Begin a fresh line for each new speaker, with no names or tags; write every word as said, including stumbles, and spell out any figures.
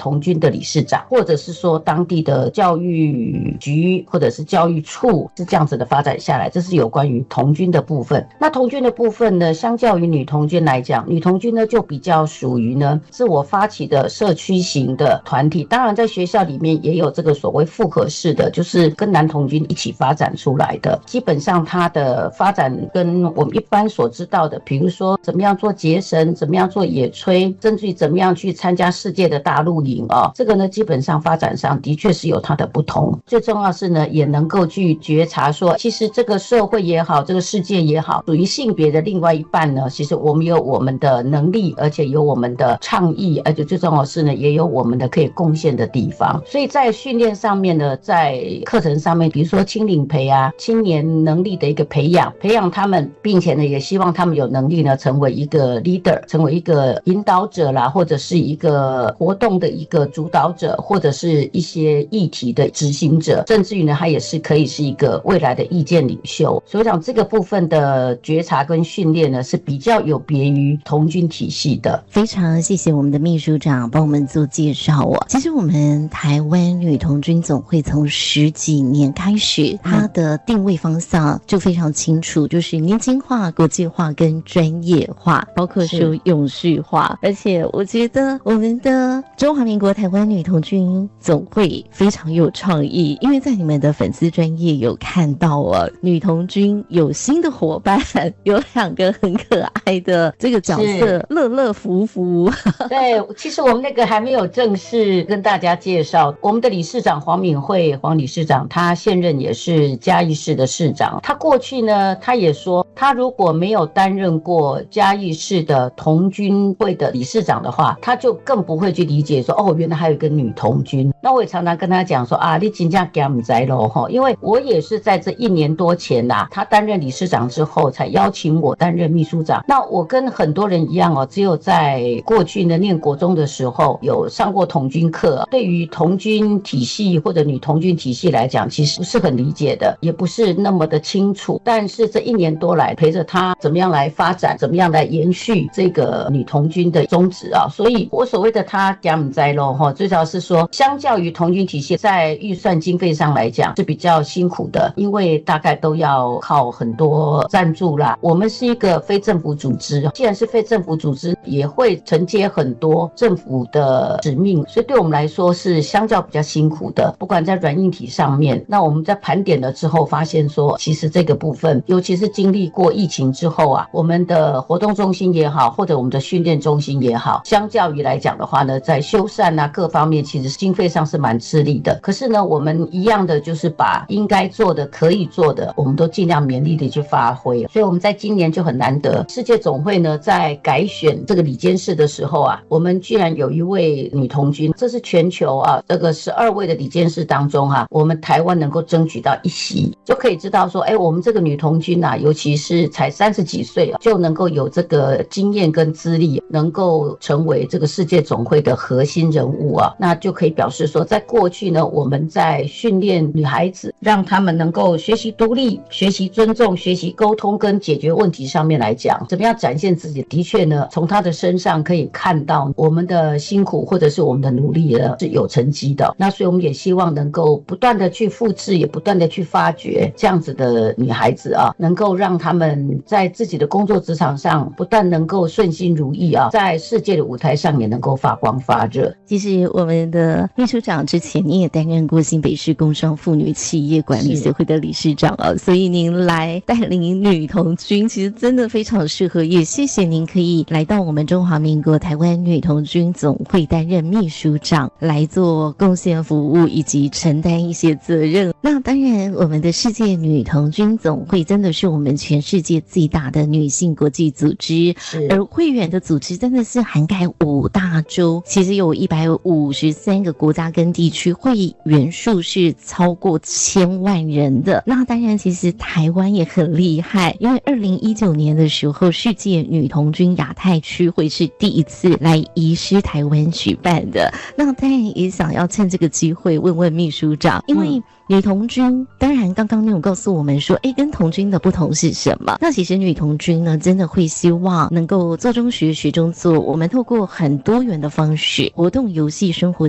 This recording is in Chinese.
童军的理事长，或者是说当地的教育局或者是教育处，是这样子的发展下来。这是有关于童军的部分。那童军的部分呢，相较于女童军来讲，女童军呢就比较属于呢自我发起的社区型的团体。当然在学校里面也有这个所谓复合式的，就是跟男童军一起发展出来的。基本上它的发展跟我们一般所知道的，比如说怎么样做结绳，怎么样做野炊，甚至于怎么样去参加世界的大露营啊，这个呢基本上发展上的确是有它的不同。最重要是呢，也能够去觉察说，其实这个社会也好，这个世界也好，属于性别的另外一半呢，其实我们有我们的能力，而且有我们的倡议，而且最重要的是呢，也有我们的可以贡献的地方。所以在训练上面呢，在课程上面，比如说青领培啊，青年能力的一个培养，培养他们，并且呢，也希望他们有能力呢，成为一个 leader， 成为一个引导者啦，或者是一个活动的一个主导者，或者是一些议题的执行者，甚至于呢，他也是可以是一个未来的意见领袖。所以我想这个部分的觉察跟训练呢，是比较有别于童军体系的。
非常谢谢我们的秘书长帮我们做介绍哦。其实我们台湾女童军总会从十几年开始，它的定位方向就非常清楚，就是年轻化、国际化跟专业化，包括说永续化。而且我觉得我们的中华民国台湾女童军总会非常有创意，因为在你们的粉丝专页有看到哦，女童军有新的伙伴，有两个很可爱的这个角色，乐乐福福。
对，其实我们那个还没有正式跟大家介绍，我们的理事长黄敏惠黄理事长，他现任也是嘉义市的市长。他过去呢，他也说，他如果没有担任过嘉义市的童军会的理事长的话，他就更不会去理解说，哦，原来还有一个女童军。那我也常常跟他讲说啊，你真的给我们知道齁，因为我也是在这一年多前呐、啊，他担任理事长之后，才邀请我担任秘书长。那我跟很多人一样哦，只有在过去呢念国中的时候有上过童军课，对于童军体系或者女童军体系来讲，其实不是很理解的，也不是那么的清楚。但是这一年多来，陪着他怎么样来发展，怎么样来延续这个女童军的宗旨啊，所以我所谓的他给我们知道齁，最主要是说，相较于童军体系，在预算经费上来讲是比较辛苦的，因为大概都要靠很多赞助啦。我们是一个非政府组织，既然是非政府组织，也会承接很多政府的使命，所以对我们来说是相较比较辛苦的。不管在软硬体上面，那我们在盘点了之后发现说，其实这个部分，尤其是经历过疫情之后啊，我们的活动中心也好，或者我们的训练中心也好，相较于来讲的话呢，在修缮啊各方面，其实经费上是蛮吃力的。可是呢，我们一样的就是把应该做的、可以做的，我们都尽量勉力的去发挥。所以我们在今年就很难得，世界总会呢在改选这个理监事的时候啊，我们居然有一位女童军，这是全球啊这个十二位的理监事当中啊，我们台湾能够争取到一席，就可以知道说，哎，我们这个女童军啊，尤其是才三十几岁啊，就能够有这个经验跟资历，能够成为这个世界总会的核心人物啊，那就可以表示说，在过去呢，我们在训练女孩子，让她们能够学习独立、学习尊重、学习沟通跟解决问题上面来讲，怎么样展现自己，的确呢，从她的身上可以看到我们的辛苦或者是我们的努力呢是有成绩的。那所以我们也希望能够不断的去复制，也不断的去发掘这样子的女孩子啊，能够让她们在自己的工作职场上不但能够顺心如意啊，在世界的舞台上也能够发光发热。
其实我们的秘书长之前你也担任过新北市工商妇女企业管理协会的理事长啊，所以您来带领女童军其实真的非常适合，也谢谢您可以来到我们中华民国台湾女童军总会担任秘书长，来做贡献服务以及承担一些责任。那当然我们的世界女童军总会真的是我们全世界最大的女性国际组织，而会员的组织真的是涵盖五大洲，其实有一百五十三个国家跟地区，会员数是超过千万人的。那当然其实台湾也很厉害，因为二零一九年的时候，世界女童军亚太区会是第一次来移师台湾举办的。那当然也想要趁这个机会问问秘书长，因为女童军当然刚刚你有告诉我们说，诶，跟童军的不同是什么？那其实女童军呢，真的会希望能够做中学，学中做，我们透过很多元的方式，活动、游戏、生活